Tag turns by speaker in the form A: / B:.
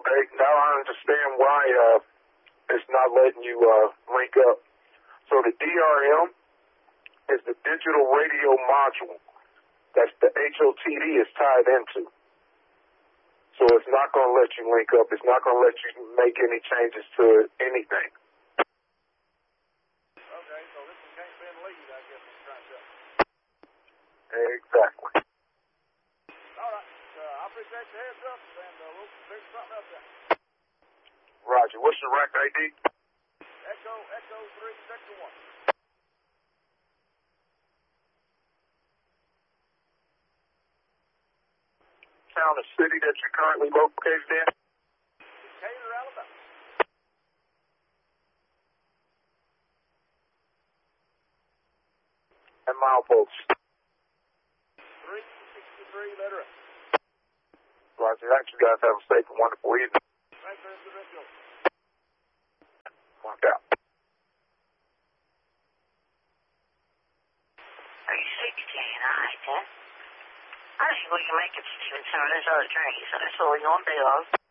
A: Okay, now I understand why it's not letting you link up. So the DRM is the digital radio module that the HOTD is tied into. So it's not going to let you link up. It's not going to let you make any changes to anything.
B: Okay, so this one can't bend lead, I guess I'm trying to say.
A: Exactly.
B: All right, I appreciate the heads up, and we'll figure something up then.
A: Roger. What's your rack ID?
B: Echo 3 Sector 1.
A: Town or city that you're currently located in?
B: Decatur, Alabama.
A: And milepost.
B: 363, letter A.
A: Roger that. You guys have a safe and wonderful evening.
B: Thanks for the rest of
A: Mark out.
C: 316, all right, then. I think we can make it to Stevenson or those other trains. That's what we're going to do.